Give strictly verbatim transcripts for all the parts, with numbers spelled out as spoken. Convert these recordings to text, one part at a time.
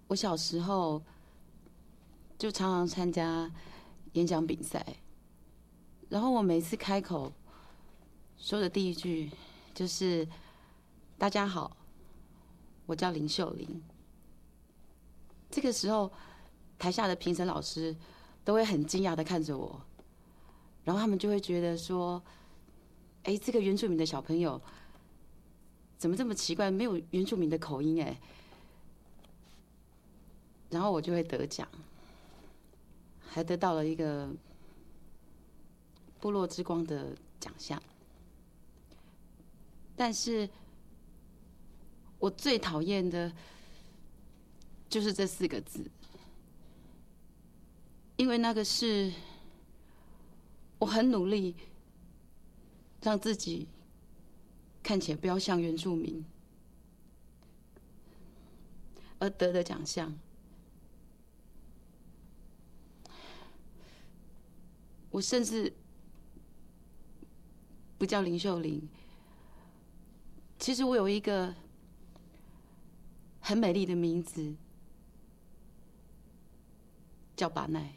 我小时候就常常参加演讲比赛，然后我每次开口说的第一句就是“大家好，我叫林秀玲”。这个时候，台下的评审老师都会很惊讶的看着我，然后他们就会觉得说：“哎，这个原住民的小朋友怎么这么奇怪，没有原住民的口音哎。”然后我就会得奖，还得到了一个部落之光的奖项。但是我最讨厌的就是这四个字，因为那个是我很努力让自己看起来不要像原住民而得的奖项。我甚至不叫林秀玲，其实我有一个很美丽的名字，叫巴奈。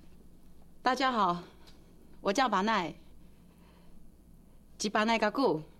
大家好，我叫巴奈，吉巴奈嘎古。